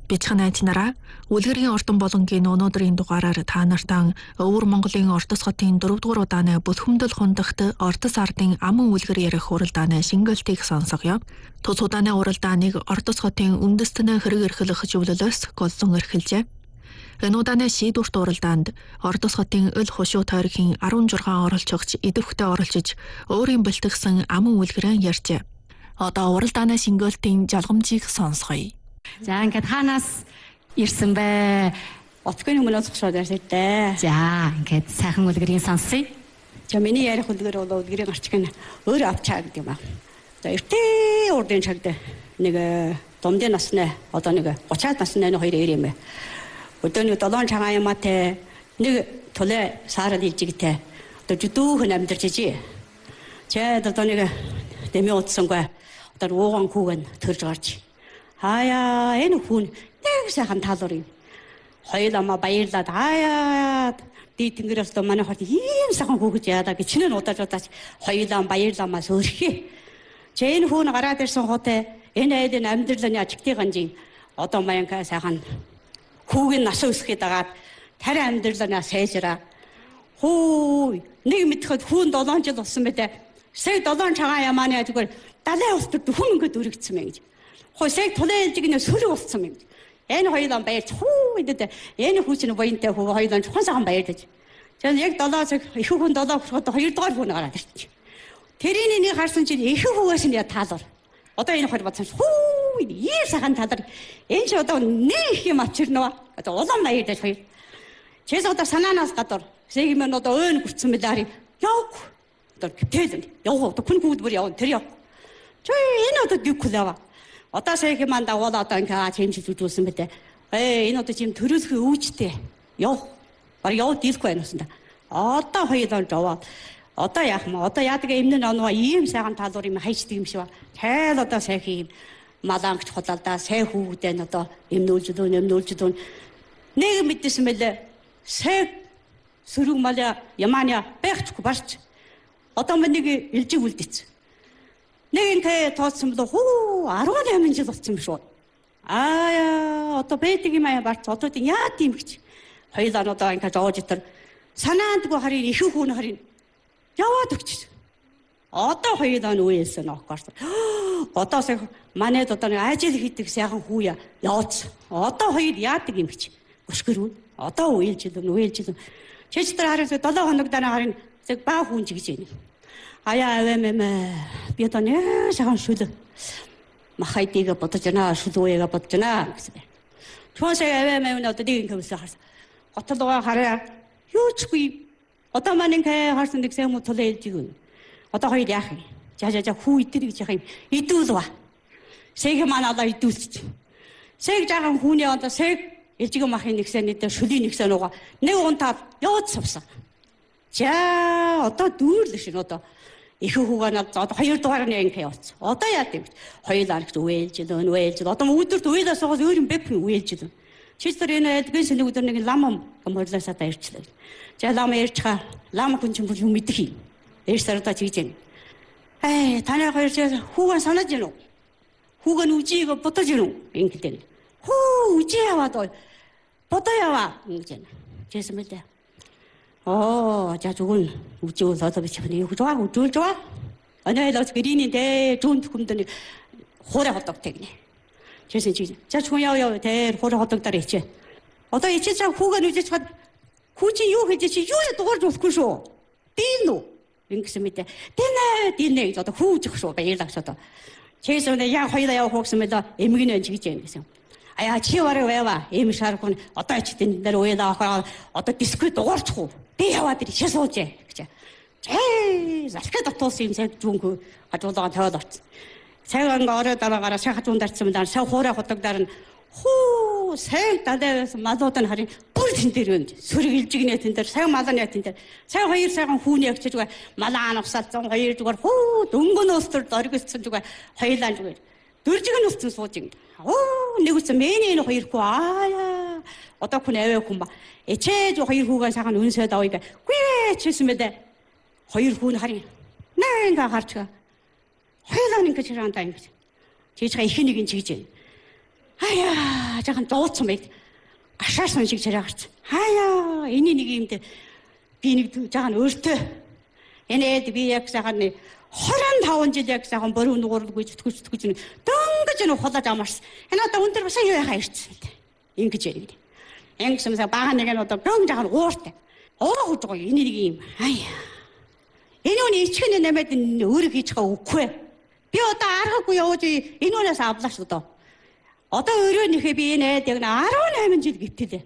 Бичгэн найзнараа үлгэрийн ордон болонгийн өнөөдрийн дугаараар та нартай Өвөр Монголын Ордос хотын 4-р удааны Бүлхэмдэл хундагт Ордос ардын аман үлгэр ярих уралдааны шингэлтийг сонсгоё. Тус удааны уралдааныг Ордос хотын үндэстэн хэрэг эрхлэх зөвлөлөөс голлон эрхэлжээ. Энэ удааны шийдвэрт уралдаанд Ордос хотын өл хушуу тойргийн 16 оролцогч идэвхтэй оролцож өөрийн бэлтгэсэн аман үлгэрээ ярьжээ. Одоо уралдааны шингэлтийн жалгамжийг сонсгоё. За ингээд хаанаас ирсэн бэ? Оцгоны өмнөөс хошоод ярьсайтай. За ингээд сайхан үлгэрийн сонсъё. За миний ярих үлгэр бол үлгэрийн гарчиг нь өөр авчаа гэдэг юм аа. За эртээ урдын цагт нэг домдын насны одоо нэг 30-аад насны хоёр ирэмэ. Одоо нэг 7 цагаан ямаатай нэг тулай саарал илжигтэй. Одоо жүдүүхэн амьдарч ижээ. За одоо нэг дэмий утсангүй одоо ууган хүүгэн төрж гарч. Хаяа энэ хүн нэг сайхан таалур юм. Хоёулаа баярлаад хаяа ди тэнгэрээс до манай хорт ийм сайхан хүүгэж яадаа гэж чинээ удаж удаж хоёулаа баярламаас өрхөө. Чи энэ хүн гараад ирсэн хотэ энэ айдын амьдралын ажигтын ганжийн одоо маянка сайхан хүүгийн нас өсгöd дагаад тарай амьдралаа сайжраа. Хөө нэг мэдхэд хүн 7 жил болсон мэт. Сая 7 цагаан ямааны зүгээр далай устд хүн ингээд өргөцсөн мэн гэж. Хөөсэй тулай элжиг нэ сүрэг болсон юм. Энэ хоёулаа баярч хүү гэдэг энэ хүүчний буянтай хүү хоёулаа чухал сайхан баярлаж. За яг 7 цаг их хүн 7 хүрээд 2 дугаар хүн гараад ирчих. Тэрийн нэг харсан чинь их хүүгээс нь таалар. Одоо энэ хоёр бодсон хүү ийм сайхан таалар. Энэ ч одоо нэг их юм авчирнаа. Одоо улаан баярлаж хоёр. Чээс одоо санаанаас гадар сегмэн одоо өөн гүрцэн мэлари яв. Одоо тэл яв одоо хүн бүгд бүр яв тэр яв. Чи энэ одоо дүүклава. Одоо сая хэмээн дагуул одоо ингээд хэмжилж үзүүлсэн бэтэ. Энэ одоо чим төрөлхөө үүчтэй. Яв. Баг яв дийлэхгүй байна гэсэн. Одоо хоёулаа жаваад. Одоо яах юм? Одоо яадаг эмнэн оноо ийм сайхан таалуур юм хайчдаг юм шиг ба. Тайл одоо сайхан юм малангч худалдаа сай хүүгдэн одоо эмнүүлж дүүн. Нэг мэдсэн мэлээ. Сай сөрөг малаа ямааны байхчгүй барч. Одоо мань нэг илжиг үлдээц. Нэг энэ тооцсон бол 18 жил болсон юм шүү. Одоо бэдэг юм аа барц одоо яа тийм гэж. Хоёулаа одоо ингээд жоож итэр санаандгүй харин их хүн харин яваад өгч. Одоо хоёулаа нүэлсэн оохгоорсон. Одоо сая манайд одоо нэг ажил хийдэг сайхан хүүя явууц. Одоо хоёр яадаг юм гэж. Өшгөрөө. Одоо үелж идэн. Чичтэр харин 7 хоног дараа харин баа хүн ч гэж байна. Аяа авэмэ би одоо нэ сайхан шүлэг махайдыг бодож байна шүлгөөйг бодож байна гэсэн. Түүнээс авэмэ одоо нэг юм харсан. Готлогоо хараа юучгүй одоо маань ингээ харсан нэг сайн муу тулаа хэлж өгнө. Одоо хоёр яах юм? За хүү идэр гэж яах юм? Идүүл ба. Сэг маань одоо идүүлчих. Сэг жаахан хүүний одоо сэг элжиг махын нэгсэн нэг шүлийн нэгсэн угаа нэг унтаад яваад сувсан. За одоо дүүрлээ шин одоо их хүүгээ одоо 2 дугаар нь ингээ явуулсан. Одоо яа гэв? Хоёулаа их үээлж. Одоо өдөрт уйлаас байгаа өөр юм бэк үээлж. Чичтэр энэ эдгээс нэг өдөр нэг лам морласаа та ирчлээ. За лам ярьчаа. Лам хүн чинь юм мэдэх юм. Eersараа чийж байна. Таны хоёр хүүгээ санаж гинөө. Хүүгээ үжийг бодож гинөө. Ингэдэн. Хөө үжээ яваад бодоо яваа ингэж байна. Чээсэн мэлээ. За зүгээр үжиул одоо би чинь юу гэж жаа. Анаа л гэрийн дээ зүүн хүмдэн хуурай хотогтэй гинэ. Чээсэн чи. За хүн яв дээр хуурай хотогдоор ичээ. Одоо ичээ цаа хүүгээ нүжиж чад хүү чи юу хийж чи юу дуурж болохгүй шүү. Дийл нү. Ингэсэн мэт. Дийнэ гэж одоо хүүжих шүү баярлаач одоо. Чээсэн яа хоёлаа явах гэсэн мэлээ эмгэн байж гэж юм гэсэн. Аяа чи барыг байва. Эм шаргын одоо ч тэн дээр уйлаа ахаа одоо бисквит дуурчихгүй. Би яваад ирээ суужээ гэж. Залхаа дотоос юм цаг зүнгөө хажуулаа тавиад орсон. Цаг ингээ орой дараагаараа шахаж ундарсан мэлээ сав хуурай хотогдоор нь хүү сая далайвас малууд нь харин бүр тэн дээр байна. Сүрэг илжигнээ тэн дээр сая малааны тэн дээр сая хоёр сайхан хүүний явчих зүгээр малаа анавсаад 102 зүгээр хүү дөнгөнөөс төр дөргөлцсөн зүгээр хоёлаа зүгээр дөржиг нь устсан сууж ингэ. Нэг үсэн мэний энэ хоёр хүү одоо хүн аваа хүн ба. Ичээж хоёр хүүгээ сайхан үнсээд авъя. Гүй чийсэн мэдээ. Хоёр хүн харин нэнга гарч. Хоёлаа нэг гэж хараантаа ингэж. Чийж их нэг ин чийж. Хаяа жаахан дууцсан байд. Гашаарсан шиг чараа гарч. Хаяа энэ нэг юмд би нэг жаахан өөртөө энэд би яг сайхан 25 жил яг сайхан боруу нууралгүй зүтгэж дөнгөж нэг холож амарсан. Энэ одоо өндөр баса юу яхаа ирсэн. Ингэж ярив. Энгсэн бага нэг нь одоо гэн жаахан ууртай. Оо хожгоо энэ нэг юм. Хаяа. Энэ үний ичхэн нэмээд өөрөө хийж байгаа үгүй. Би одоо аргагүй явж энэ үнээс авлаач одоо. Одоо өөрөө нэхэ би энэ яг 18 жил гэвтэлээ.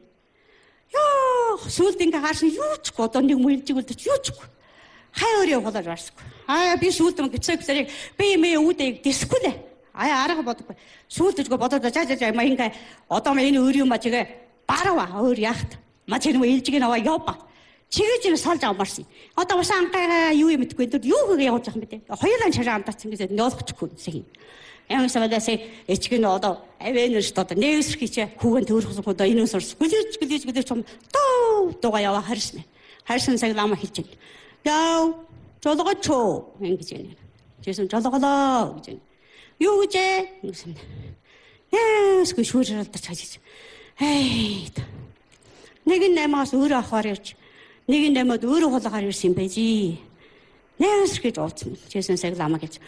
Ёо, сүлд ингээ харсан юу ч одоо нэг мэлжиг үлдэж юу ч. Хай өөрөө холож барсгүй. Би сүлд юм гэцэг яг би мэ үүдээ дисгүй лээ. Арга бодохгүй. Сүлдэжгүй бодоод жаа ма ингээ одоо мэ энэ өөрөө мачигээ барава өөр яхт. Мачиг юм ээлжиг наваа явба. Чигэж салж авмарсан. Одоо бас анхаа юу юм мэдгүй дээ. Юу хийгээ явуулж байгаа юм бэ? Хоёулаа чараа амтацсан гэсэн нөөлөхгүй сая. Ямар самадаас эчгэн одоо авэнэрч одоо нээсрхийч хүүгэн төрөхсөн одоо энэ сурс гүлж чом дууга яваа харсан. Харсан цаг лама хэлж байна. Яа жолгооч ингэж байна. Жисэн жолголоо гэж байна. Юу гэж гэсэн. Яасгүй шүүрэлдэж хажиж. Хей. Нэг нь нэмээс өөрөө авахаар явж нэг нь нэмээд өөрөө хулгаар ирсэн юм байжи. Нээс гэж ууцсан. Жисэн цаг лама гэж.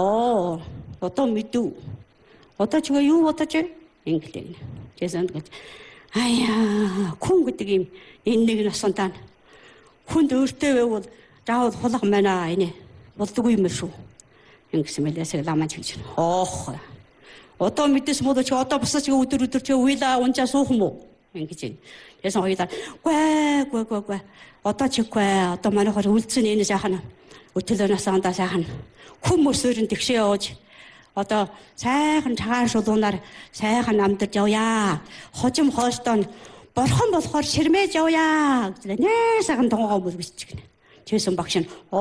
Одоо мэдв. Одоо ч юу бодож ингэлээ. Жисэн гэж. Хүн гэдэг юм энэ нэг насантаа хүнд өөртөө байвал заавал хулах мана энэ болдгүй юм шүү. Ингэсэн мэлээ цаг лама гэж. Одоо мэдээс мод ч одоо босч өдөр чи уйлаа унжаа суух юм уу? Ингэж байна. Яасан хоёулаа гүй. Одоо чиггүй. Одоо манайхаар үлдсэн энэ сайхан өтөлөөнөөс андаа сайхан хүмүүс өөрөнд тэгшээ явж одоо сайхан цагаан шулуунаар сайхан амдаж явъя. Хожим хоолтон борхон болохоор ширмээж явъя гэж нэ сайхан тонгоо мөлгөж гинэ. Чэсэн багш нь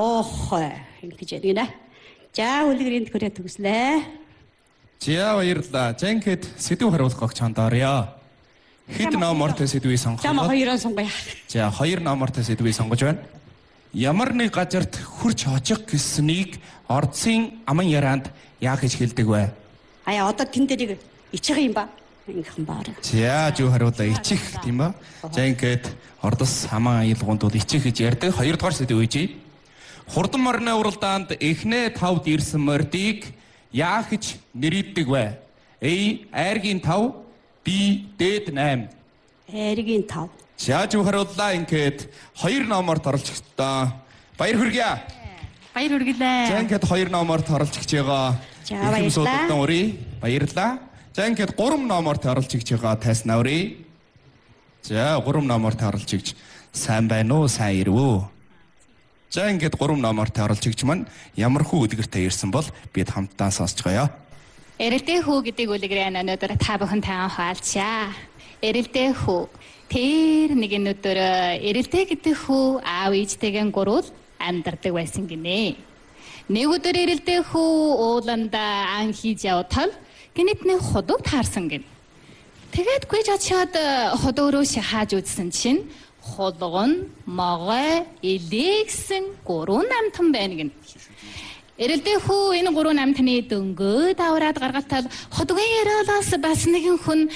ингэж ярина. За үлгэрийн төрөө төгслээ. За баярлалаа. Зэнхэд сэдв хариулах гогч хандаарья. Хэд номортой сэдвийг сонгох вэ? Чамаа хоёроо сонгоё. За хоёр номортой сэдвийг сонгож байна. Ямар нэг газарт хурч очих гэснийг ордсын аман ярианд яах гэж хэлдэг вэ? Одоо тэн дээрийг ичих юм ба. Ингэхэн баар. За юу хариулаа ичих тийм ба. За ингээд ордос аман аялгуунд бол ичих гэж ярьдаг. Хоёрдугаар сэдв үйжээ. Хурдан морны уралдаанд эхнээ 5-д ирсэн мордыг яах гэж нэрийддэг вэ? A. Айргийн 5, B. Дээд 8. Айргийн 5. За юу хариуллаа ингээд хоёр номорт оролцогчдоо баяр хүргье. Баяр хүргэлээ. За ингээд хоёр номорт оролцогч байгаа. За баярлалаа. Баярлалаа. За ингээд 3 номорт оролцогч байгаа тайснаа өрий. За 3 номорт оролцогч сайн байна уу? Сайн ирвүү. За ингээд 3 номорт оролцогч маань ямар хүү үлгэртэй ирсэн бол бид хамтдаа сонсцгоё. Эрэлдээ хүү гэдэг үлгэрээ өнөөдөр та бүхэнтэй хаалцаа. Эрэлдээ хүү. Тэр нэг өнөөдөр эрэлдээ гэдэг хүү аав ээжтэйгэн гурвал амьдардаг байсан гинэ. Нэг өдөр эрэлдээ хүү ууланда ан хийж явтал гинэтний худууг таарсан гин. Тэгээд гүйж очиод худуу руу шахааж үзсэн чинь хулгун, могой, элэгсэн 3 намтан байна гин. Эрэлдээ хүү энэ 3 намтны дөнгөө давраад гаргатал худгийн яриалаас бас нэгэн хүн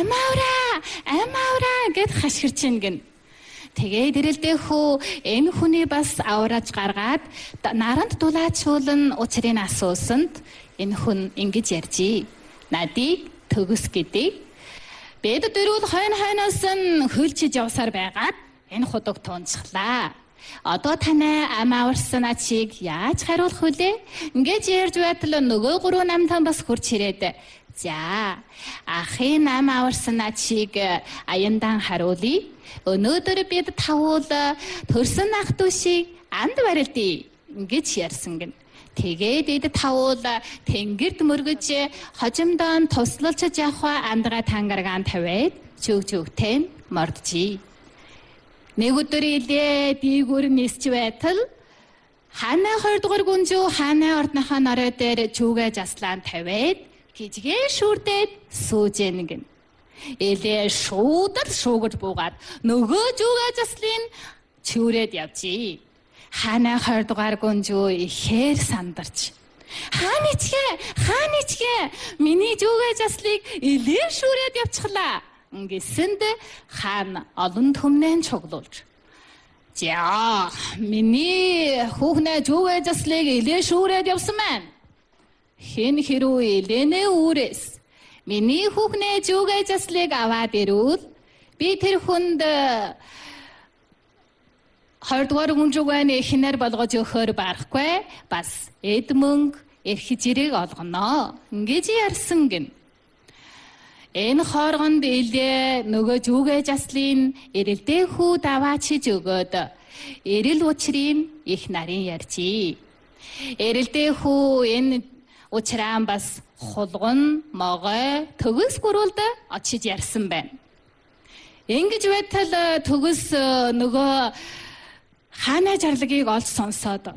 амаавра гэд хашгирч гин. Тэгээд эрэлдээ хүү энэ хүний бас аврааж гаргаад наранд дулаачуулан учрыг асуусанд энэ хүн ингэж ярьжээ. Надыг төгс гэдэг. Бид дөрвөл хойноос нь хөлчиж явсаар байгаад энэ худаг туунцглаа. Одоо танай ам аварсан ачийг яаж хариулах вүлээ? Ингэж ярьж байтал нөгөө 3 намтан бас хурц ирээд. За, ахын ам аварсан ачийг аяндан харуулъя. Өнөөдөр бид тавуул төрсөн ах дүүшийг анд барилдъя. Ингэж ярьсан гин. Тэгээд эд тавуул тэнгэрд мөргөж хожимдоо туслалж явах андгаа тангаргаан тавиад чөөгтэй морджий. Нэг өдөр илээ дээгүүр нисч байтал ханаа 2 дугаар гүнжүү ханаа ордныхаа норой дээр чүүгээ заслаан тавиад гижгээ шүрдээд сүүжэн гин. Илээ шуудал шуугаж буугаад нөгөө чүүгээ заслын чүүрээд явжий. Ханаа 2 дугаар гүнжүү ихээр сандарч Хааны ичгээ миний зүгээ заслыг илээ шүүрээд явчихлаа. Ингэсэнд хаан олон түмнэн цуглуулж. За миний хүүхнээ зүгээ заслыг илээ шүүрээд явсан маань. Хэн хэрүү илэнэ үүрээс миний хүүхнээ зүгээ заслыг аваад ирвэл би тэр хүнд 20 дугаар гүнжүүгэн эхнэр болгож өгөхөөр барахгүй бас эд мөнгө эрх зэрэг олгоно. Ингэж ярьсан гин. Энэ хооргонд илээ нөгөө зүгээ заслын эрэлдээ хүү даваачиж өгөөд эрэл учрын их нарын ярьжээ. Эрэлдээ хүү энэ учраан бас хулгун могой төгс гурвалд очиж ярьсан байна. Ингэж байтал төгс нөгөө хааны жарлагыг олж сонсоод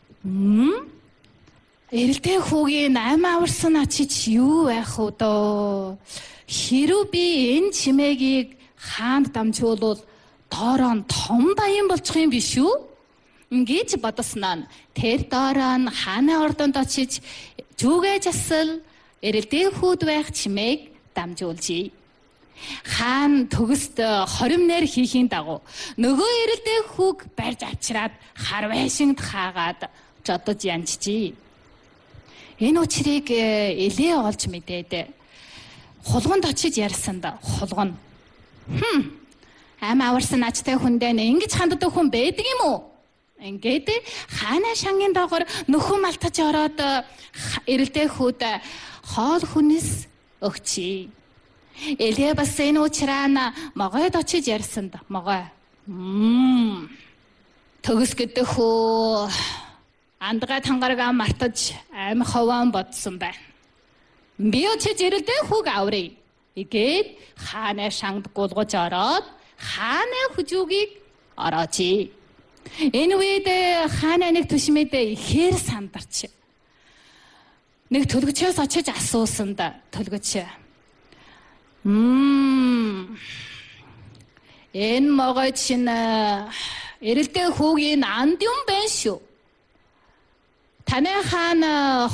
эрэлдээ хүүгийн 8 аварсан очиж юу байх вэ дөө? Хэрүү би энэ чимээгийг хаанд дамжуулвал доороо том баян болчих юм биш үү? Ингэж бодосноо тэр доороо хааны ордонд очиж зүгээ засал эрэлдээ хүүд байх чимээг дамжуулжээ. Хаан төгсд хоримнэр хийхийн дагуу нөгөө эрэлдээ хүүг барьж авчираад хар байшинд хаагаад жодож янжжээ. Энэ учрыг элээ олж мэдээд хулгунд очиж ярьсанд хулгун ам аварсан начтай хүндээ ингэж ханддаг хүн байдаг юм уу? Ингээд хааны шангийн доогоор нөхөн малтаж ороод эрэлдээ хүүд хоол хүнс өгчээ. Элээ бас энэ учраана могойд очиж ярьсанд могой. Төгс гэдэг хөө андгаа тангаргаа мартаж амь ховоон бодсон байна. Би очиж эрэлдээ хүүг аврыг. Игээд хааны шангд гулгаж ороод хааны хүжүүгийг ороожээ. Энэ үед хааны нэг түшмэд ихээр сандарч. Нэг төлгөчөөс очиж асуусан да төлгөч. Энэ могой чинь эрэлдээ хүүгийн анд юм байна шүү. Таны хаан